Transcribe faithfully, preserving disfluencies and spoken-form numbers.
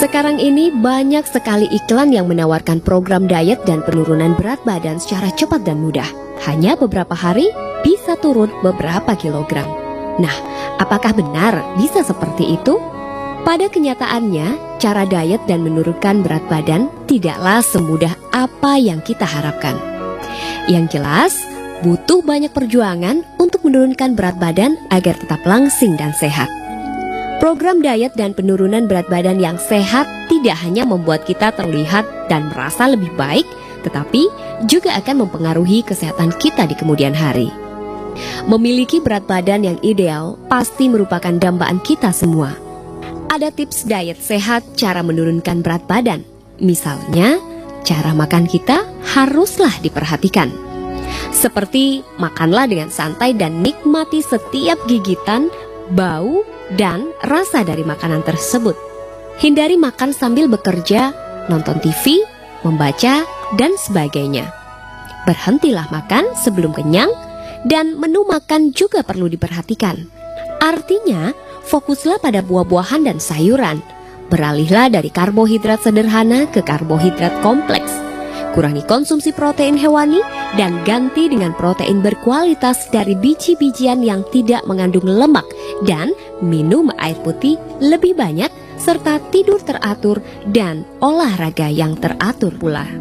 Sekarang ini banyak sekali iklan yang menawarkan program diet dan penurunan berat badan secara cepat dan mudah. Hanya beberapa hari bisa turun beberapa kilogram. Nah, apakah benar bisa seperti itu? Pada kenyataannya, cara diet dan menurunkan berat badan tidaklah semudah apa yang kita harapkan. Yang jelas, butuh banyak perjuangan untuk menurunkan berat badan agar tetap langsing dan sehat. Program diet dan penurunan berat badan yang sehat tidak hanya membuat kita terlihat dan merasa lebih baik, tetapi juga akan mempengaruhi kesehatan kita di kemudian hari. Memiliki berat badan yang ideal pasti merupakan dambaan kita semua. Ada tips diet sehat cara menurunkan berat badan. Misalnya, cara makan kita haruslah diperhatikan. Seperti makanlah dengan santai dan nikmati setiap gigitan, bau, dan rasa dari makanan tersebut. Hindari makan sambil bekerja, nonton T V, membaca, dan sebagainya. Berhentilah makan sebelum kenyang, dan menu makan juga perlu diperhatikan. Artinya, fokuslah pada buah-buahan dan sayuran. Beralihlah dari karbohidrat sederhana ke karbohidrat kompleks. Kurangi konsumsi protein hewani dan ganti dengan protein berkualitas dari biji-bijian yang tidak mengandung lemak, dan minum air putih lebih banyak serta tidur teratur dan olahraga yang teratur pula.